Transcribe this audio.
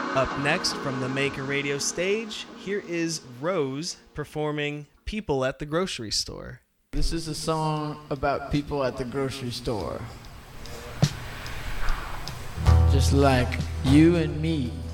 Up next from the Maker Radio stage, here is Rose performing People at the Grocery Store. This is a song about people at the grocery store. Just like you and me.